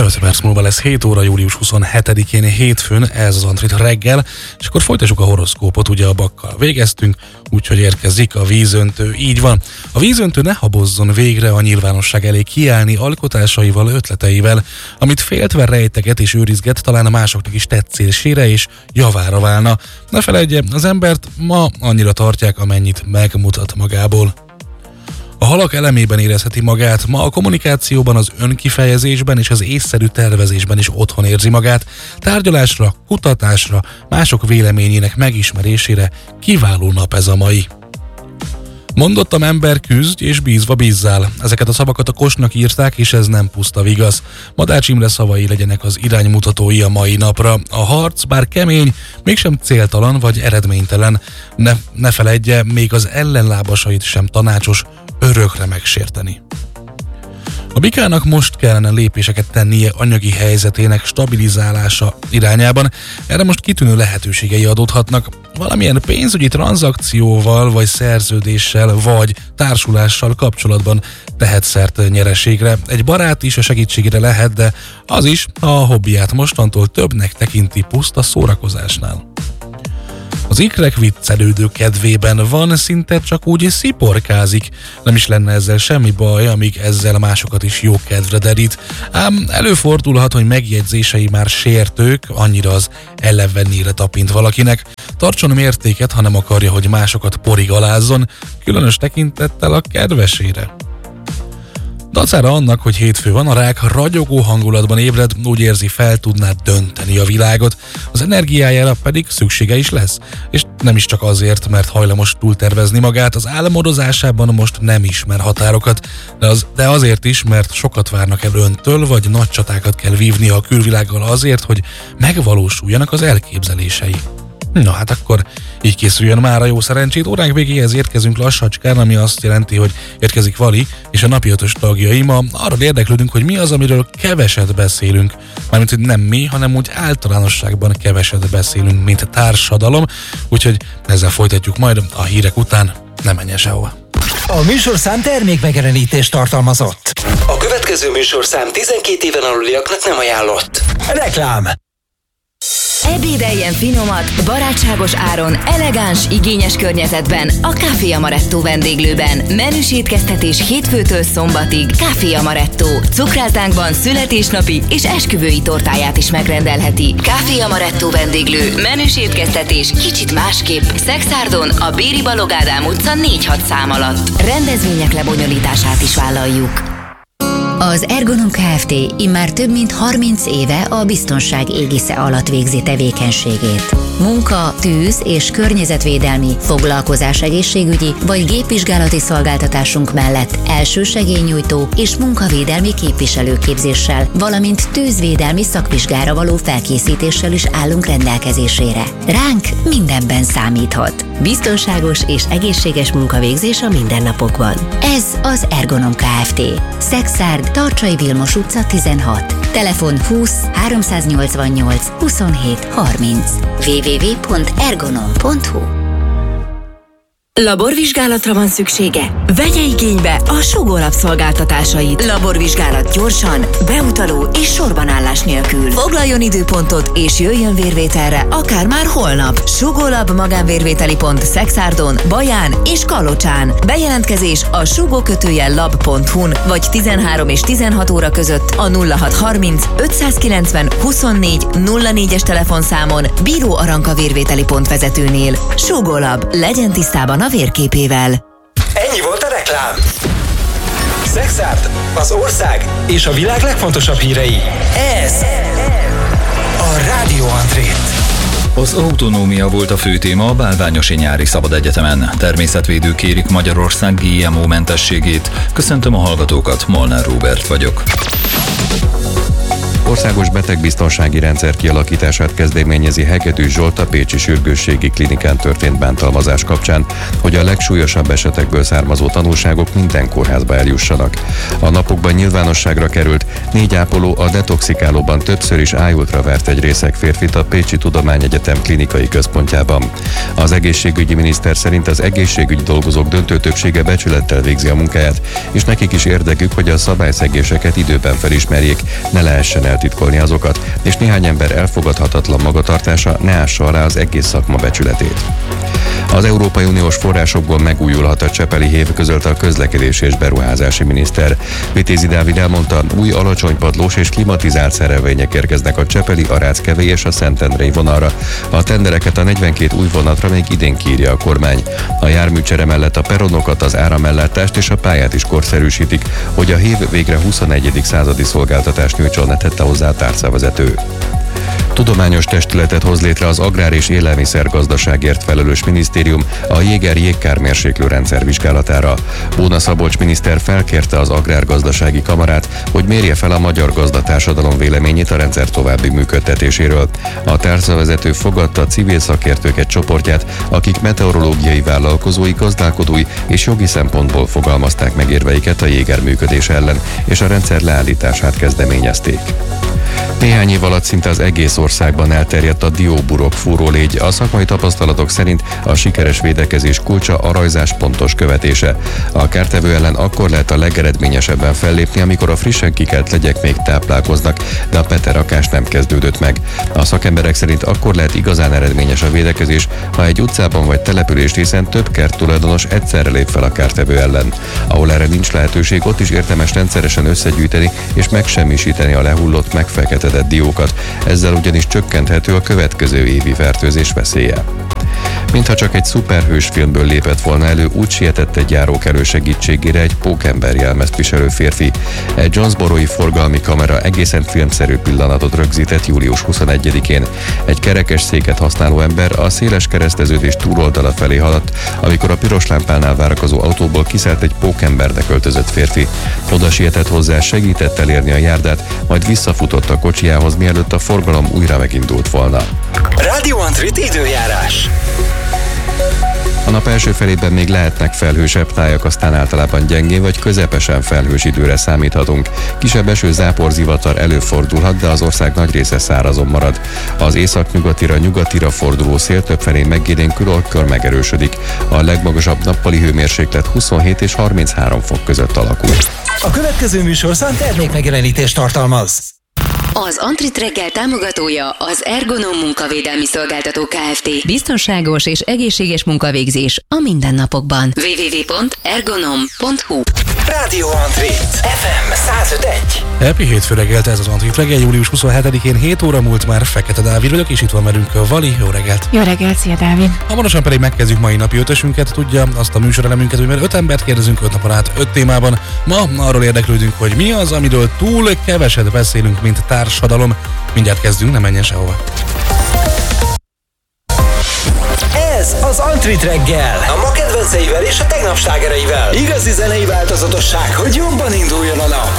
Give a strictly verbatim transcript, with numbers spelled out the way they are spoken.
ötvenöt perc múlva lesz hét óra, július huszonhetedikén hétfőn, ez az Antrit reggel, és akkor folytassuk a horoszkópot, ugye a bakkal végeztünk, úgyhogy érkezik a vízöntő, így van. A vízöntő ne habozzon végre a nyilvánosság elé kiállni alkotásaival, ötleteivel, amit féltve rejteget és őrizget, talán a másoknak is tetszésére és javára válna. Ne feledje, az embert ma annyira tartják, amennyit megmutat magából. A halak elemében érezheti magát, ma a kommunikációban, az önkifejezésben és az észszerű tervezésben is otthon érzi magát, tárgyalásra, kutatásra, mások véleményének megismerésére kiváló nap ez a mai. Mondottam, ember, küzdj és bízva bízzál. Ezeket a szavakat a Kosnak írták, és ez nem puszta vigasz. Madács Imre szavai legyenek az iránymutatói a mai napra. A harc, bár kemény, mégsem céltalan vagy eredménytelen. Ne, ne feledje, még az ellenlábasait sem tanácsos örökre megsérteni. A bikának most kellene lépéseket tennie anyagi helyzetének stabilizálása irányában, erre most kitűnő lehetőségei adódhatnak. Valamilyen pénzügyi tranzakcióval, vagy szerződéssel, vagy társulással kapcsolatban tehet szert nyereségre. Egy barát is a segítségére lehet, de az is, ha a hobbiját mostantól többnek tekinti puszta szórakozásnál. Az ikrek viccelődő kedvében van, szinte csak úgy sziporkázik. Nem is lenne ezzel semmi baj, amíg ezzel másokat is jó kedvre derít. Ám előfordulhat, hogy megjegyzései már sértők, annyira az ellenvenére tapint valakinek. Tartson mértéket, ha nem akarja, hogy másokat porig alázzon, különös tekintettel a kedvesére. Dacára annak, hogy hétfő van, a rák ragyogó hangulatban ébred, úgy érzi, fel tudná dönteni a világot, az energiájára pedig szüksége is lesz. És nem is csak azért, mert hajlamos túltervezni magát, az álmodozásában most nem ismer határokat, de, az, de azért is, mert sokat várnak el öntől, vagy nagy csatákat kell vívnia a külvilággal azért, hogy megvalósuljanak az elképzelései. Na hát akkor így készüljön már a jó szerencsét. Óránk végéhez érkezünk lassacskán, ami azt jelenti, hogy érkezik Vali és a napi ötös tagjai. Ma arról érdeklődünk, hogy mi az, amiről keveset beszélünk. Mármint, hogy nem mi, hanem úgy általánosságban keveset beszélünk, mint társadalom. Úgyhogy ezzel folytatjuk majd a hírek után. Ne menjen sehova. A műsorszám termékmegjelenítést tartalmazott. A következő műsorszám tizenkét éven aluliaknak nem ajánlott. Reklám. Ebédeljen finomat, barátságos áron, elegáns, igényes környezetben a Café Amaretto vendéglőben. Menüs étkeztetés hétfőtől szombatig. Café Amaretto. Cukráltánkban születésnapi és esküvői tortáját is megrendelheti. Café Amaretto vendéglő. Menüs étkeztetés kicsit másképp. Szexárdon, a Béri Balogh Ádám utca négy hat szám alatt. Rendezvények lebonyolítását is vállaljuk. Az Ergonom Kft. Immár több mint harminc éve a biztonság égisze alatt végzi tevékenységét. Munka, tűz és környezetvédelmi, foglalkozás egészségügyi vagy gépvizsgálati szolgáltatásunk mellett elsősegélynyújtó és munkavédelmi képviselőképzéssel, valamint tűzvédelmi szakvizsgára való felkészítéssel is állunk rendelkezésére. Ránk mindenben számíthat. Biztonságos és egészséges munkavégzés a mindennapokban. Ez az Ergonom Kft. Szexárd, Tarcsai Vilmos utca tizenhat. Telefon húsz háromszáznyolcvannyolc huszonhét harminc. double-u double-u double-u pont ergonom pont hu. Laborvizsgálatra van szüksége? Vegye igénybe a Sugó Lab szolgáltatásait. Laborvizsgálat gyorsan, beutaló és sorbanállás nélkül. Foglaljon időpontot és jöjjön vérvételre, akár már holnap. Sugó Lab magánvérvételi pont Szexárdon, Baján és Kalocsán. Bejelentkezés a sugó kötőjel lab pont hu-n vagy tizenhárom és tizenhat óra között a nulla hat harminc ötszázkilencven huszonnégy nulla négyes telefonszámon Bíró Aranka vérvételi pont vezetőnél. Sugó Lab, legyen tisztában a vérképével. Ennyi volt a reklám. Szexárd, az ország és a világ legfontosabb hírei. Ez a Rádió Antrit. Az autonómia volt a fő téma a Bálványosi Nyári Szabad Egyetemen. Természetvédők kérik Magyarország gé em o-mentességét. Köszöntöm a hallgatókat, Molnár Róbert vagyok. Országos betegbiztonsági rendszer kialakítását kezdeményezi Hegedűs Zsolt a Pécsi Sürgősségi Klinikán történt bántalmazás kapcsán, hogy a legsúlyosabb esetekből származó tanulságok minden kórházba eljussanak. A napokban nyilvánosságra került, négy ápoló a detoxikálóban többször is ájultra vert egy részeg férfit a Pécsi Tudományegyetem klinikai központjában. Az egészségügyi miniszter szerint az egészségügyi dolgozók döntő többsége becsülettel végzi a munkáját, és nekik is érdekük, hogy a szabályszegéseket időben felismerjék, ne lehessen eltitkolni azokat, és néhány ember elfogadhatatlan magatartása ne ássa alá az egész szakma becsületét. Az Európai Uniós forrásokból megújulhat a csepeli hév, közölte a közlekedési és beruházási miniszter. Vitézi Dávid elmondta, új alacsonypadlós és klimatizált szerelvények érkeznek a csepeli, a Ráckevei és a Szentendrei vonalra. A tendereket a negyvenkét új vonatra még idén kiírja a kormány. A járműcsere mellett a peronokat, az áramellátást és a pályát is korszerűsítik, hogy a hév végre huszonegyedik századi szolgáltatást nyújtson, tette hozzá a tárcavezető. Tudományos testületet hoz létre az Agrár- és Élelmiszergazdaságért felelős minisztérium a Jéger jégkármérséklő rendszer vizsgálatára. Bóna Szabolcs miniszter felkérte az Agrárgazdasági Kamarát, hogy mérje fel a magyar gazdatársadalom véleményét a rendszer további működtetéséről. A tárcavezető fogadta a civil szakértők egy csoportját, akik meteorológiai vállalkozói, gazdálkodói és jogi szempontból fogalmazták meg érveiket a Jéger működése ellen, és a rendszer leállítását kezdeményezték. Néhány év alatt szinte az egész országban elterjedt a dióburok fúrólégy. A szakmai tapasztalatok szerint a sikeres védekezés kulcsa a rajzás pontos követése. A kártevő ellen akkor lehet a legeredményesebben fellépni, amikor a frissen kikelt legyek még táplálkoznak, de a peterakás nem kezdődött meg. A szakemberek szerint akkor lehet igazán eredményes a védekezés, ha egy utcában vagy település részen több kerttulajdonos egyszerre lép fel a kártevő ellen. Ahol erre nincs lehetőség, ott is érdemes rendszeresen összegyűjteni és megsemmisíteni a lehullott, megfeketedett diókat. Ezzel ugyanis csökkenthető a következő évi fertőzés veszélye. Mintha csak egy szuperhős filmből lépett volna elő, úgy sietett egy járókelő segítségére egy pókember jelmezt viselő férfi. Egy Jonesboro-i forgalmi kamera egészen filmszerű pillanatot rögzített július huszonegyedikén. Egy kerekes széket használó ember a széles kereszteződés túloldala felé haladt, amikor a piros lámpánál várakozó autóból kiszállt egy pókembernek öltözött férfi. Oda sietett hozzá, segített elérni a járdát, majd visszafutott a kocsijához, mielőtt a forgalom újra megindult volna. Radio Antrit időjárás. A nap első felében még lehetnek felhősebb tájak, aztán általában gyengén vagy közepesen felhős időre számíthatunk. Kisebb eső, záporzivatar előfordulhat, de az ország nagy része szárazon marad. Az északnyugatira, nyugatira forduló szél többfelé megélénkül, olykor megerősödik. A legmagasabb nappali hőmérséklet huszonhét és harminchárom fok között alakul. A következő műsorszám termékmegjelenítést tartalmaz. Az Antrit reggel támogatója az Ergonom munkavédelmi szolgáltató Kft. Biztonságos és egészséges munkavégzés a mindennapokban. double-u double-u double-u pont ergonom pont hu Radio Antrit ef em száz öt egy. Happy hétfő reggelt, ez az Antrit reggel, július huszonhetedikén, hét óra múlt már, Fekete Dávid vagyok, és itt van velünk a Vali. Jó reggelt! Jó reggelt, szia Dávid! Hamarosan pedig megkezdjük mai napi ötösünket, tudja azt a műsorelemünket, hogy mert öt embert kérdezünk öt napon át öt témában. Ma arról érdeklődünk, hogy mi az, amiről túl keveset beszélünk, mint társadalom. Mindjárt kezdünk, ne menjen sehova. Ez az Antrit reggel, a ma kedvenceivel és a tegnap slágereivel. Igazi zenei változatosság, hogy jobban induljon a nap.